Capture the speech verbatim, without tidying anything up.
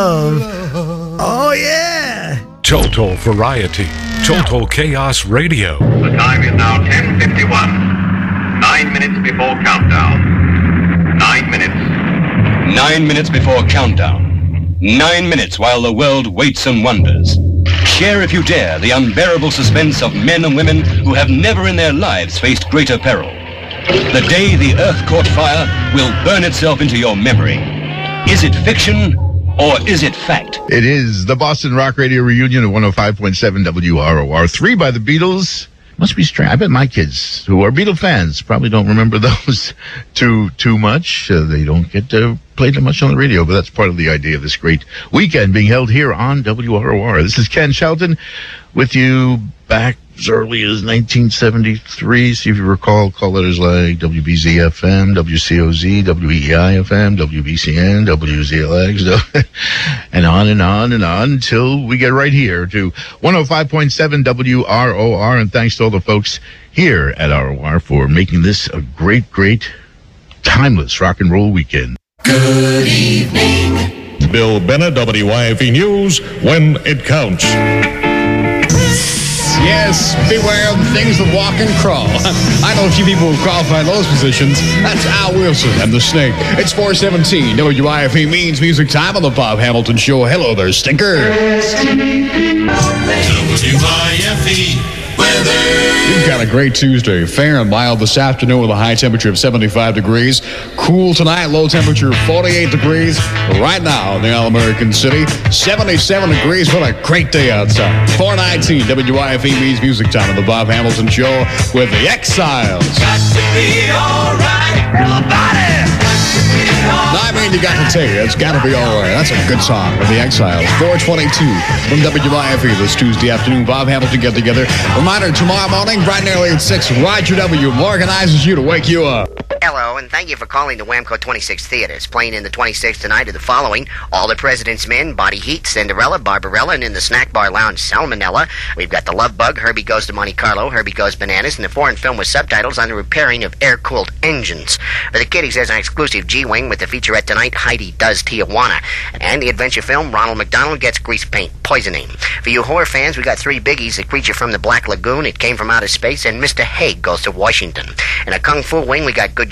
Oh, yeah. Total Variety. Total Chaos Radio. The time is now ten fifty-one. Nine minutes before countdown. Nine minutes. Nine minutes before countdown. Nine minutes while the world waits and wonders. Share, if you dare, the unbearable suspense of men and women who have never in their lives faced greater peril. The day the earth caught fire will burn itself into your memory. Is it fiction or is it fact? It is the Boston Rock Radio Reunion at one oh five point seven W R O R. Three by the Beatles. Must be strange. I bet my kids, who are Beatle fans, probably don't remember those too too much. Uh, they don't get to play them much on the radio, but that's part of the idea of this great weekend being held here on W R O R. This is Ken Shelton with you back as early as nineteen seventy-three. See if you recall call letters like W B Z F M, W C O Z, W E E I F M, W B C N, W Z L X, and on and on and on until we get right here to one oh five point seven W R O R. And thanks to all the folks here at R O R for making this a great, great, timeless rock and roll weekend. Good evening. Bill Bennett, W Y F E News, when it counts. Yes, beware of the things that walk and crawl. I know a few people who qualify those positions. That's Al Wilson and the Snake. It's four seventeen. W I F E means music time on the Bob Hamilton Show. Hello there, stinker. W I F E weather. You've got a great Tuesday. Fair and mild this afternoon with a high temperature of seventy-five degrees. Cool tonight, low temperature forty-eight degrees. Right now in the All-American City, seventy-seven degrees. What a great day outside. four nineteen W I F E means music time on the Bob Hamilton Show with the Exiles. Got to be alright, everybody. No, I mean, you got to tell you, it's got to be all right. That's a good song with the Exiles. four twenty-two from W I F E this Tuesday afternoon. Bob Hamilton get together. Reminder, tomorrow morning, bright and early at six, Roger W. organizes you to wake you up. Hello, and thank you for calling the Whamco twenty-six Theaters. Playing in the twenty-sixth tonight are the following: All the President's Men, Body Heat, Cinderella, Barbarella, and in the Snack Bar Lounge, Salmonella. We've got The Love Bug, Herbie Goes to Monte Carlo, Herbie Goes Bananas, and the foreign film with subtitles on the repairing of air-cooled engines. For the kiddies, there's an exclusive G-Wing with the featurette tonight, Heidi Does Tijuana. And the adventure film, Ronald McDonald Gets Grease Paint Poisoning. For you horror fans, we got three biggies: The Creature from the Black Lagoon, It Came from Outer Space, and Mister Haig Goes to Washington. In a Kung Fu wing, we got Good